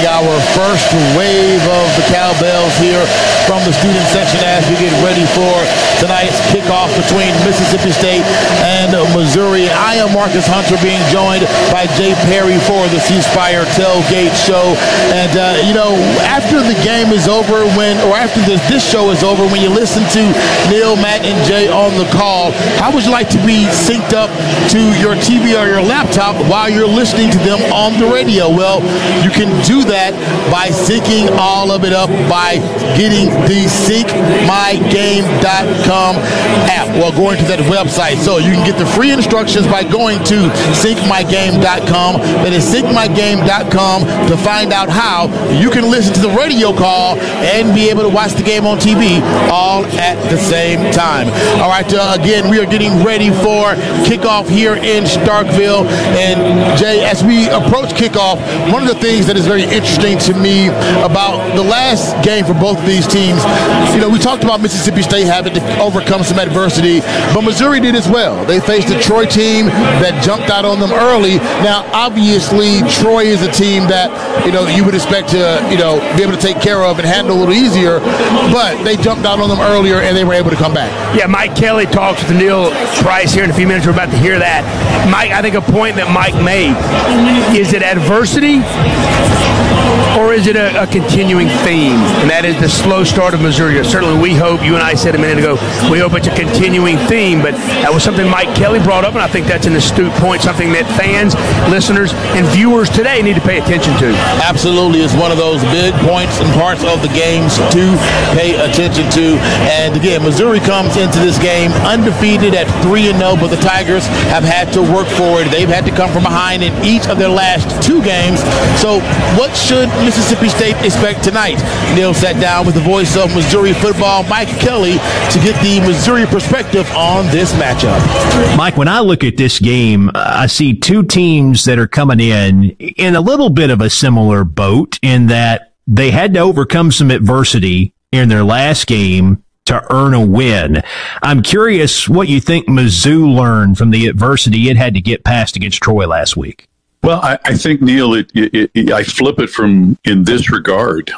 our first wave of the cowbells here from the student section as we get ready for tonight's kickoff between Mississippi State and Missouri. I am Marcus Hunter, being joined by Jay Perry for the C Spire Tailgate Show. And, after the game is over, after this show is over, when you listen to Neil, Matt, and Jay on the call, how would you like to be synced up to your TV or your laptop while you're listening to them on the radio? Well, you can do that by syncing all of it up by getting the syncmygame.com app. Well, going to that website. So you can get the free instructions by going to syncmygame.com. That is syncmygame.com to find out how you can listen to the radio call and be able to watch the game on TV all at the same time. All right, again, we are getting ready for kickoff here in Starkville. And Jay, as we approach kickoff, one of the things that is very interesting to me about the last game for both of these teams, we talked about Mississippi State having to overcome some adversity, but Missouri did as well. They faced a Troy team that jumped out on them early. Now, obviously, Troy is a team that, you would expect to, be able to take care of and handle a little easier, but they jumped out on them earlier and they were able to come back. Yeah, Mike Kelly talks with Neil Price here in a few minutes. We're about to hear that. Mike, I think a point that Mike made, is it adversity or is it a continuing theme? And that is the slow start of Missouri. Certainly we hope, you and I said a minute ago, we hope it's a continuing theme, but that was something Mike Kelly brought up, and I think that's an astute point, something that fans, listeners, and viewers today need to pay attention to. Absolutely. It's one of those big points and parts of the games to pay attention to. And again, Missouri comes into this game undefeated at 3-0, but the Tigers have had to work for it. They've had to come from behind in each of their last two games. So what should Mississippi State expect tonight? Neil sat down with the voice of Missouri football, Mike Kelly, to get the Missouri perspective on this matchup. Mike, when I look at this game, I see two teams that are coming in a little bit of a similar boat in that they had to overcome some adversity in their last game to earn a win. I'm curious what you think Mizzou learned from the adversity it had to get past against Troy last week. Well, I think, Neil, I flip it from in this regard.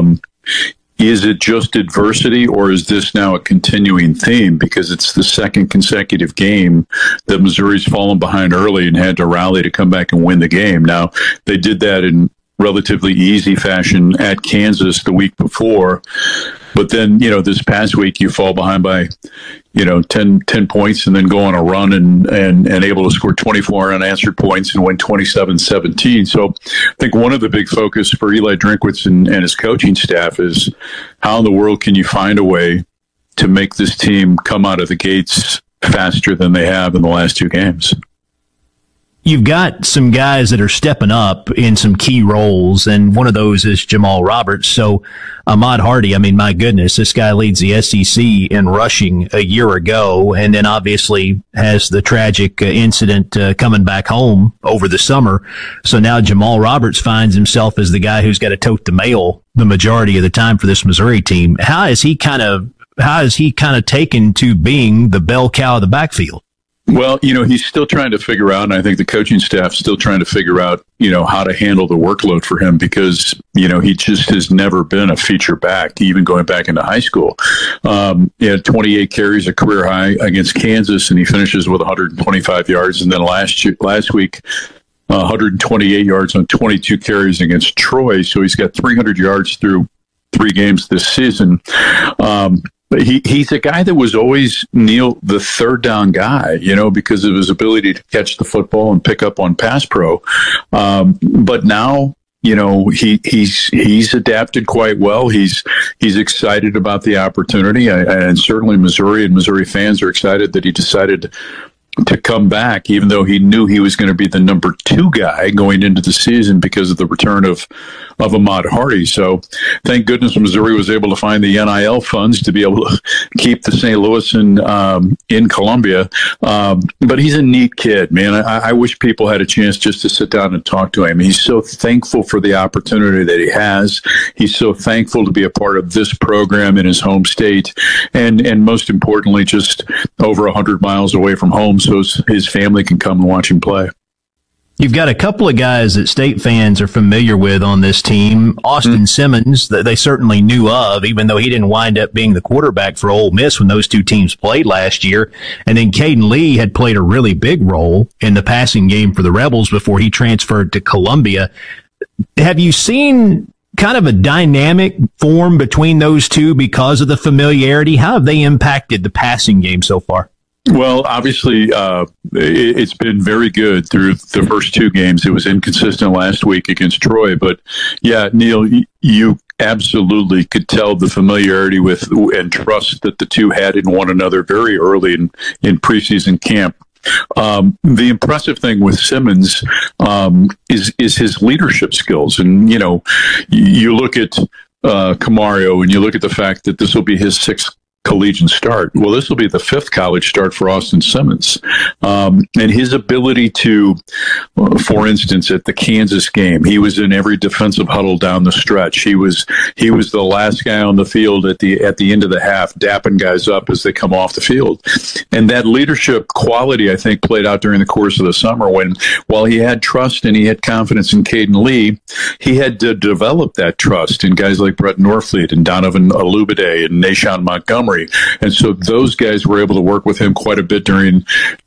Is it just adversity, or is this now a continuing theme? Because it's the second consecutive game that Missouri's fallen behind early and had to rally to come back and win the game. Now, they did that in relatively easy fashion at Kansas the week before. But then, this past week you fall behind by, 10 points and then go on a run and able to score 24 unanswered points and win 27-17. So I think one of the big focus for Eli Drinkwitz and his coaching staff is how in the world can you find a way to make this team come out of the gates faster than they have in the last two games. You've got some guys that are stepping up in some key roles, and one of those is Jamal Roberts. So Ahmad Hardy, my goodness, this guy leads the SEC in rushing a year ago, and then obviously has the tragic incident coming back home over the summer. So now Jamal Roberts finds himself as the guy who's got to tote the mail the majority of the time for this Missouri team. How is he kind of taken to being the bell cow of the backfield? Well, he's still trying to figure out, and I think the coaching staff's still trying to figure out, how to handle the workload for him because, he just has never been a feature back, even going back into high school. He had 28 carries, a career high against Kansas, and he finishes with 125 yards. And then last week, 128 yards on 22 carries against Troy. So he's got 300 yards through 3 games this season. But he's a guy that was always, Neil, the third down guy, because of his ability to catch the football and pick up on pass pro. But now, he's adapted quite well. He's excited about the opportunity, and certainly Missouri and Missouri fans are excited that he decided to come back, even though he knew he was going to be the number 2 guy going into the season because of the return of Ahmad Hardy. So thank goodness Missouri was able to find the NIL funds to be able to keep the St. Louis in Columbia. But he's a neat kid, man. I wish people had a chance just to sit down and talk to him. He's so thankful for the opportunity that he has. He's so thankful to be a part of this program in his home state. And most importantly, just over 100 miles away from home so his family can come and watch him play. You've got a couple of guys that State fans are familiar with on this team. Austin Simmons, that they certainly knew of, even though he didn't wind up being the quarterback for Ole Miss when those two teams played last year. And then Caden Lee had played a really big role in the passing game for the Rebels before he transferred to Columbia. Have you seen kind of a dynamic form between those two because of the familiarity? How have they impacted the passing game so far? Well, obviously, it's been very good through the first two games. It was inconsistent last week against Troy, but yeah, Neil, you absolutely could tell the familiarity with and trust that the two had in one another very early in preseason camp. The impressive thing with Simmons is his leadership skills, and you look at Camario, and you look at the fact that this will be his sixth collegiate start. Well, this will be the fifth college start for Austin Simmons. And his ability to, for instance, at the Kansas game, he was in every defensive huddle down the stretch. He was the last guy on the field at the end of the half, dapping guys up as they come off the field. And that leadership quality, I think, played out during the course of the summer when, while he had trust and he had confidence in Caden Lee, he had to develop that trust in guys like Brett Norfleet and Donovan Alubade and Nashawn Montgomery. And so those guys were able to work with him quite a bit during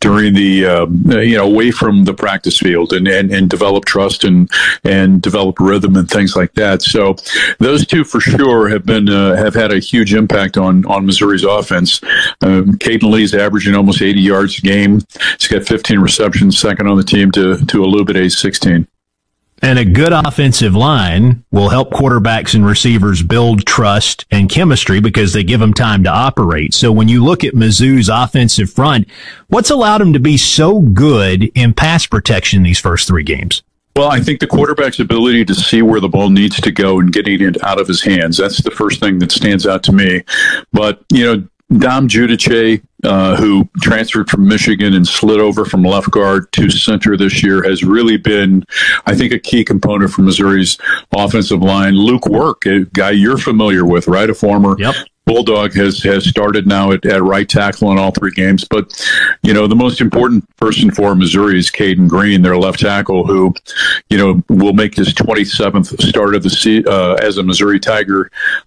the away from the practice field and develop trust and develop rhythm and things like that. So those two for sure have had a huge impact on Missouri's offense. Caden Lee's averaging almost 80 yards a game. He's got 15 receptions, second on the team to Alubade's 16. And a good offensive line will help quarterbacks and receivers build trust and chemistry because they give them time to operate. So when you look at Mizzou's offensive front, what's allowed them to be so good in pass protection these first three games? Well, I think the quarterback's ability to see where the ball needs to go and getting it out of his hands, that's the first thing that stands out to me. But, Dom Judice, who transferred from Michigan and slid over from left guard to center this year, has really been, I think, a key component for Missouri's offensive line. Luke Work, a guy you're familiar with, right? A former Bulldog, has started now at right tackle in all three games. But, the most important person for Missouri is Caden Green, their left tackle, who, will make his 27th start of the season as a Missouri Tiger,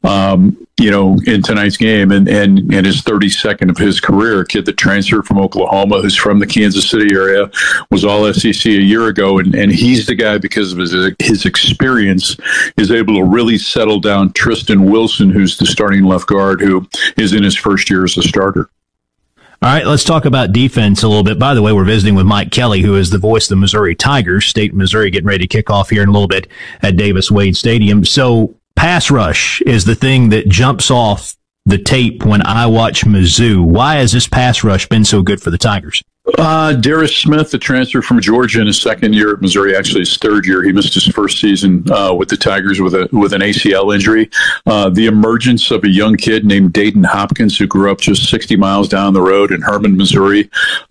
in tonight's game and his 32nd of his career. A kid that transferred from Oklahoma, who's from the Kansas City area, was all SEC a year ago. And he's the guy, because of his experience, is able to really settle down Tristan Wilson, who's the starting left guard, who is in his first year as a starter. All right, let's talk about defense a little bit. By the way, we're visiting with Mike Kelly, who is the voice of the Missouri Tigers. State of Missouri getting ready to kick off here in a little bit at Davis-Wade Stadium. So pass rush is the thing that jumps off the tape when I watch Mizzou. Why has this pass rush been so good for the Tigers? Darius Smith, the transfer from Georgia in his second year at Missouri, actually his third year. He missed his first season with the Tigers with an ACL injury. The emergence of a young kid named Dayton Hopkins, who grew up just 60 miles down the road in Hermann, Missouri,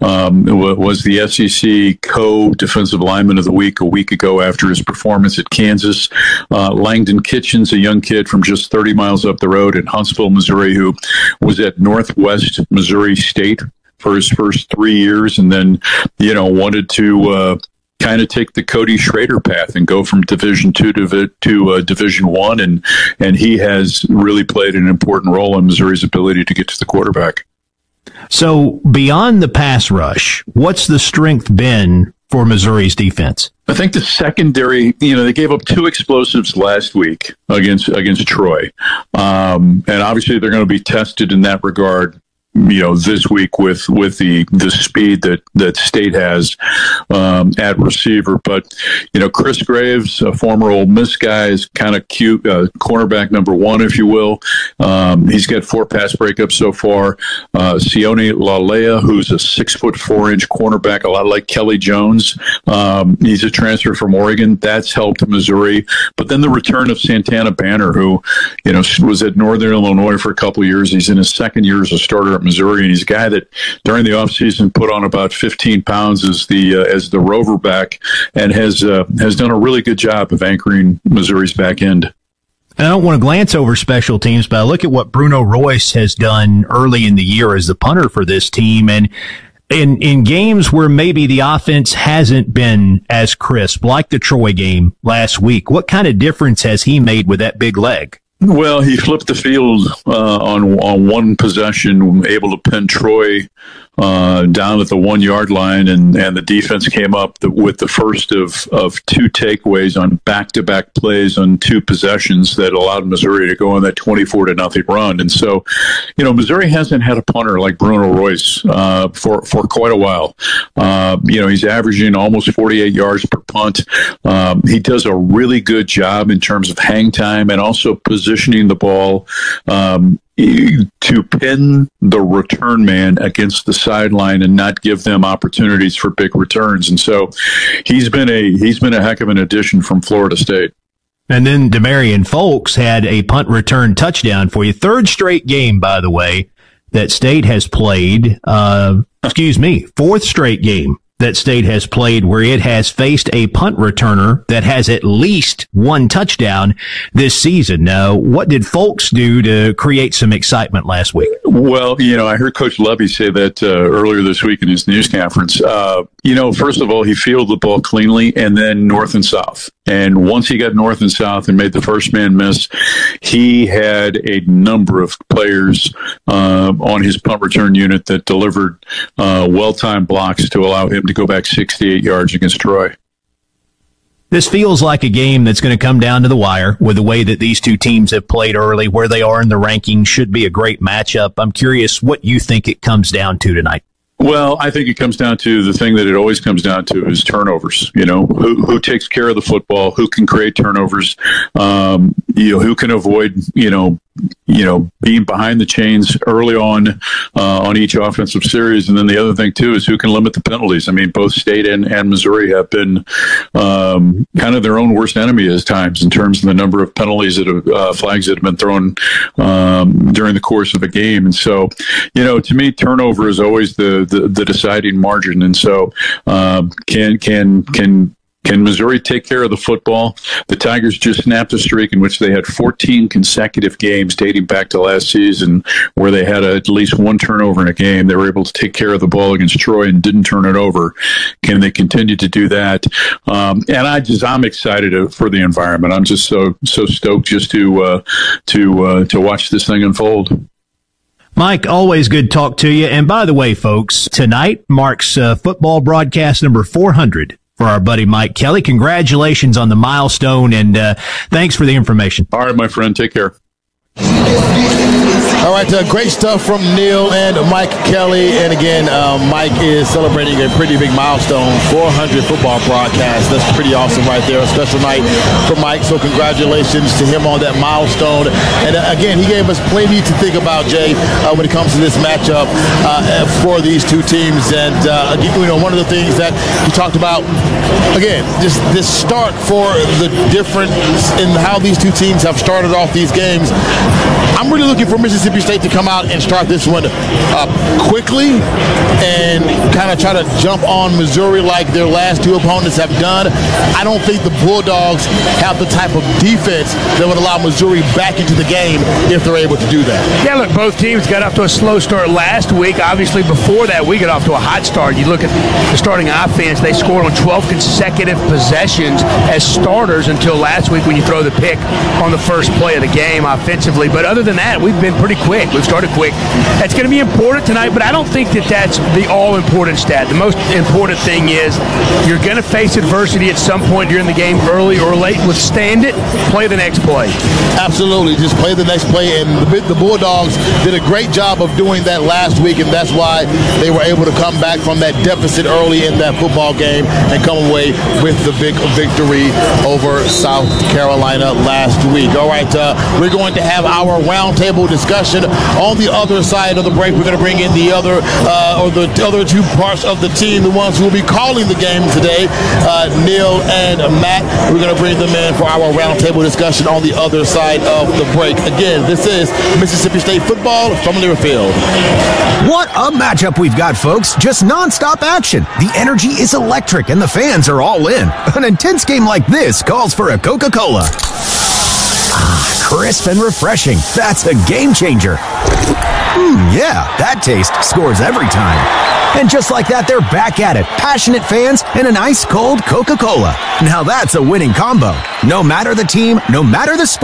was the SEC co-defensive lineman of the week a week ago after his performance at Kansas. Langdon Kitchens, a young kid from just 30 miles up the road in Huntsville, Missouri, who was at Northwest Missouri State for his first 3 years, and then, wanted to kind of take the Cody Schrader path and go from Division II to Division I, and he has really played an important role in Missouri's ability to get to the quarterback. So beyond the pass rush, what's the strength been for Missouri's defense? I think the secondary, they gave up two explosives last week against Troy, and obviously they're going to be tested in that regard this week with the speed that State has at receiver. But Chris Graves, a former Ole Miss guy, is kind of cute, cornerback number one, if you will. He's got 4 pass breakups so far. Sione Lalea, who's a 6'4" cornerback, a lot like Kelly Jones. He's a transfer from Oregon. That's helped Missouri. But then the return of Santana Banner, who was at Northern Illinois for a couple of years. He's in his second year as a starter at Missouri, and he's a guy that during the offseason put on about 15 pounds as the rover back, and has done a really good job of anchoring Missouri's back end. And I don't want to glance over special teams, but I look at what Bruno Royce has done early in the year as the punter for this team, and in games where maybe the offense hasn't been as crisp, like the Troy game last week, what kind of difference has he made with that big leg? Well, he flipped the field on one possession, able to pin Troy down at the 1 yard line, and the defense came up with the first of two takeaways on back-to-back plays on two possessions that allowed Missouri to go on that 24-0 run. And so, Missouri hasn't had a punter like Bruno Royce for quite a while. He's averaging almost 48 yards per punt. He does a really good job in terms of hang time and also positioning the ball to pin the return man against the sideline and not give them opportunities for big returns. And so he's been a heck of an addition from Florida State. And then Demarion Folks had a punt return touchdown for you. Third straight game, by the way, that State has played. Fourth straight game that State has played where it has faced a punt returner that has at least one touchdown this season. Now, what did Folks do to create some excitement last week? Well, I heard Coach Levy say that earlier this week in his news conference. First of all, he fielded the ball cleanly and then north and south. And once he got north and south and made the first man miss, he had a number of players on his punt return unit that delivered well-timed blocks to allow him to go back 68 yards against Troy. This feels like a game that's going to come down to the wire with the way that these two teams have played early, where they are in the rankings. Should be a great matchup. I'm curious what you think it comes down to tonight. Well, I think it comes down to the thing that it always comes down to is turnovers. Who takes care of the football, who can create turnovers, who can avoid, being behind the chains early on each offensive series. And then the other thing, too, is who can limit the penalties. I mean, both State and Missouri have been kind of their own worst enemy at times in terms of the number of penalties flags that have been thrown during the course of a game. And so, to me, turnover is always the deciding margin. And so can Missouri take care of the football? The Tigers just snapped a streak in which they had 14 consecutive games dating back to last season where they had at least one turnover in a game. They were able to take care of the ball against Troy and didn't turn it over. Can they continue to do that? And I'm excited for the environment. I'm just so stoked just to watch this thing unfold. Mike, always good to talk to you. And by the way, folks, tonight marks football broadcast number 400 for our buddy Mike Kelly. Congratulations on the milestone, and thanks for the information. All right, my friend. Take care. All right, great stuff from Neil and Mike Kelly. And again, Mike is celebrating a pretty big milestone, 400 football broadcasts. That's pretty awesome right there. A special night for Mike, so congratulations to him on that milestone. And again, he gave us plenty to think about, Jay, when it comes to this matchup for these two teams. And one of the things that he talked about, again, just this start for the difference in how these two teams have started off these games. I'm really looking for Mississippi State to come out and start this one quickly and kind of try to jump on Missouri like their last two opponents have done. I don't think the Bulldogs have the type of defense that would allow Missouri back into the game if they're able to do that. Yeah, look, both teams got off to a slow start last week. Obviously, before that, we got off to a hot start. You look at the starting offense, they scored on 12 consecutive possessions as starters until last week when you throw the pick on the first play of the game offensively. But other than that, we've been pretty quick. We've started quick. That's going to be important tonight, but I don't think that that's the all-important stat. The most important thing is you're going to face adversity at some point during the game, early or late. Withstand it. Play the next play. Absolutely. Just play the next play. And the Bulldogs did a great job of doing that last week, and that's why they were able to come back from that deficit early in that football game and come away with the big victory over South Carolina last week. All right, we're going to have our roundtable discussion. On the other side of the break, we're going to bring in the other two parts of the team, the ones who will be calling the game today, Neil and Matt. We're going to bring them in for our roundtable discussion on the other side of the break. Again, this is Mississippi State football from Learfield. What a matchup we've got, folks. Just nonstop action. The energy is electric and the fans are all in. An intense game like this calls for a Coca-Cola. Crisp and refreshing. That's a game changer. Yeah, that taste scores every time. And just like that, they're back at it. Passionate fans and an ice-cold Coca-Cola. Now that's a winning combo. No matter the team, no matter the sport.